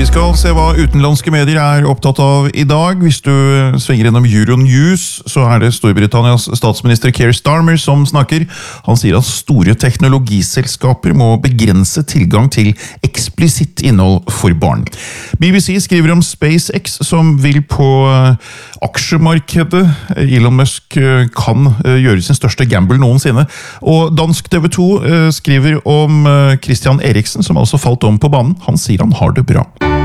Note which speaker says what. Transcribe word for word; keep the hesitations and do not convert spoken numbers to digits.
Speaker 1: skal se hva utenlandske medier er opptatt av i dag. Hvis du svinger gjennom Euronews, så er det Storbritannias statsminister Keir Starmer som snakker. Han sier at store teknologiselskaper må begrense tilgang til eksplisitt innhold for barn. B B C skriver om SpaceX som vil på aksjemarkedet. Elon Musk kan gjøre sin største gamble noensinne. Og dansk T V to skriver om Christian Eriksen som altså falt om på banen. Han sier han har det bra.